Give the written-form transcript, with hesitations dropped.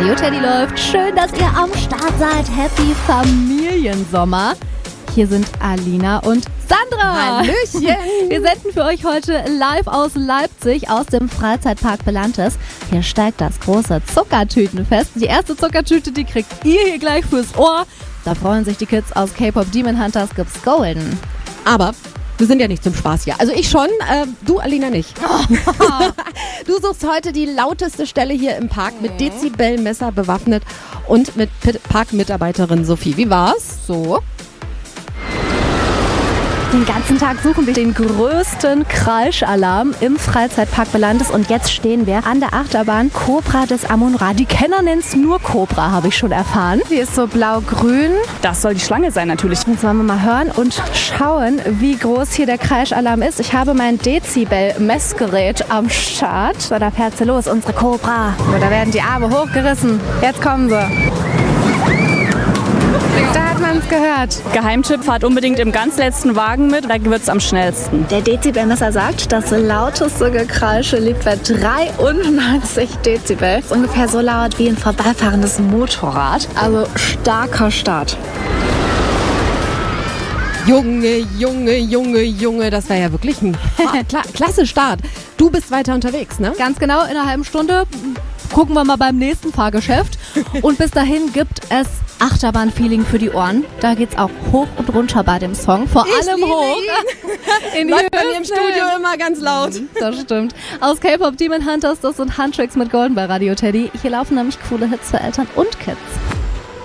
Radio Teddy läuft. Schön, dass ihr am Start seid. Happy Familiensommer. Hier sind Alina und Sandra. Hallöchen. Wir senden für euch heute live aus Leipzig, aus dem Freizeitpark Belantes. Hier steigt das große Zuckertütenfest. Die erste Zuckertüte, die kriegt ihr hier gleich fürs Ohr. Da freuen sich die Kids aus K-Pop Demon Hunters, gibt's Golden. Aber wir sind ja nicht zum Spaß hier. Also ich schon, du Alina nicht. Du suchst heute die lauteste Stelle hier im Park mit Dezibelmesser bewaffnet und mit Parkmitarbeiterin Sophie. Wie war's? So. Den ganzen Tag suchen wir den größten Kreischalarm im Freizeitpark Belantes und jetzt stehen wir an der Achterbahn Cobra des Amun-Ra. Die Kenner nennen es nur Cobra, habe ich schon erfahren. Die ist so blau-grün. Das soll die Schlange sein natürlich. Jetzt wollen wir mal hören und schauen, wie groß hier der Kreischalarm ist. Ich habe mein Dezibel-Messgerät am Start. So, da fährt sie los, unsere Cobra. So, da werden die Arme hochgerissen. Jetzt kommen sie. Da hat man es gehört. Geheimtipp, fahrt unbedingt im ganz letzten Wagen mit, da wird's am schnellsten. Der Dezibelmesser sagt, das lauteste Gekreische liegt bei 93 Dezibel. Das ist ungefähr so laut wie ein vorbeifahrendes Motorrad. Also starker Start. Junge, das war ja wirklich ein klasse Start. Du bist weiter unterwegs, ne? Ganz genau, in einer halben Stunde gucken wir mal beim nächsten Fahrgeschäft. Und bis dahin gibt es Achterbahn-Feeling für die Ohren. Da geht's auch hoch und runter bei dem Song. Vor allem hoch. In die Läuft bei mir im Studio immer ganz laut. Das stimmt. Aus K-Pop Demon Hunters, das sind Handtricks mit Golden bei Radio Teddy. Hier laufen nämlich coole Hits für Eltern und Kids.